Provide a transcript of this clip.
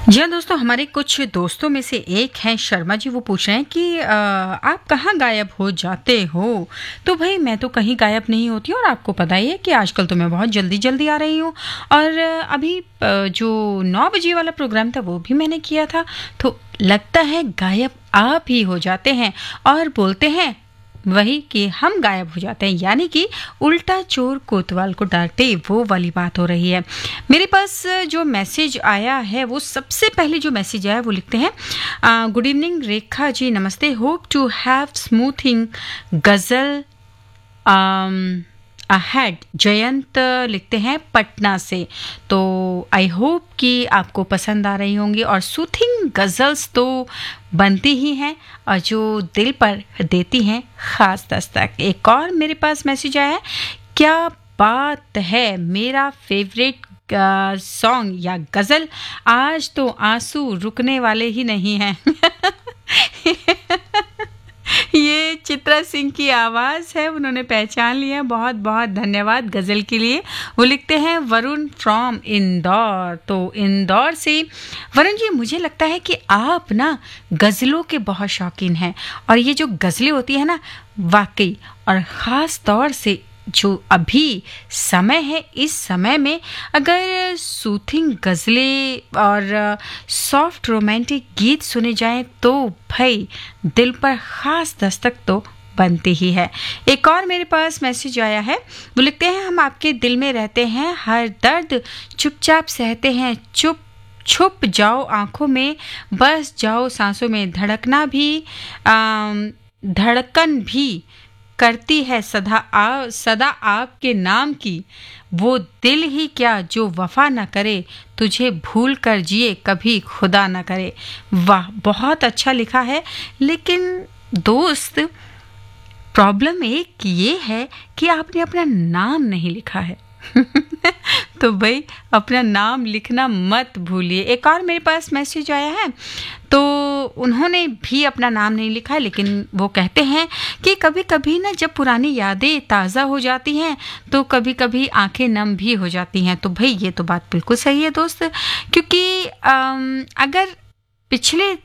जी हाँ दोस्तों, हमारे कुछ दोस्तों में से एक हैं शर्मा जी। वो पूछ रहे हैं कि आप कहाँ गायब हो जाते हो। तो भाई मैं तो कहीं गायब नहीं होती और आपको पता ही है कि आजकल तो मैं बहुत जल्दी जल्दी आ रही हूँ। और अभी जो 9 बजे वाला प्रोग्राम था वो भी मैंने किया था। तो लगता है गायब आप ही हो जाते हैं और बोलते हैं वही कि हम गायब हो जाते हैं, यानी कि उल्टा चोर कोतवाल को डांटे, वो वाली बात हो रही है। मेरे पास जो मैसेज आया है, वो सबसे पहले जो मैसेज आया वो लिखते हैं, गुड इवनिंग रेखा जी, नमस्ते, होप टू हैव स्मूथिंग गजल अहेड। जयंत लिखते हैं पटना से। तो आई होप कि आपको पसंद आ रही होंगी और सूथिंग गज़ल्स तो बनती ही हैं और जो दिल पर देती हैं ख़ास दस्तक। एक और मेरे पास मैसेज आया है, क्या बात है, मेरा फेवरेट सॉन्ग या गज़ल, आज तो आंसू रुकने वाले ही नहीं हैं। ये चित्रा सिंह की आवाज़ है, उन्होंने पहचान लिया। बहुत बहुत धन्यवाद गज़ल के लिए। वो लिखते हैं वरुण फ्रॉम इंदौर। तो इंदौर से वरुण जी, मुझे लगता है कि आप ना गज़लों के बहुत शौकीन हैं और ये जो गज़लें होती है ना, वाकई, और ख़ास तौर से जो अभी समय है, इस समय में अगर सूथिंग गज़लें और सॉफ्ट रोमांटिक गीत सुने जाएं तो भाई दिल पर ख़ास दस्तक तो बनती ही है। एक और मेरे पास मैसेज आया है, वो लिखते हैं हम आपके दिल में रहते हैं, हर दर्द चुपचाप सहते हैं, छुप जाओ आंखों में, बस जाओ सांसों में, धड़कन भी करती है सदा आपके नाम की, वो दिल ही क्या जो वफा न करे, तुझे भूल कर जिए कभी खुदा न करे। वाह, बहुत अच्छा लिखा है। लेकिन दोस्त, प्रॉब्लम एक ये है कि आपने अपना नाम नहीं लिखा है। तो भाई अपना नाम लिखना मत भूलिए। एक और मेरे पास मैसेज आया है, तो उन्होंने भी अपना नाम नहीं लिखा है, लेकिन वो कहते हैं कि कभी कभी ना जब पुरानी यादें ताज़ा हो जाती हैं तो कभी कभी आंखें नम भी हो जाती हैं। तो भाई ये तो बात बिल्कुल सही है दोस्त, क्योंकि अगर पिछले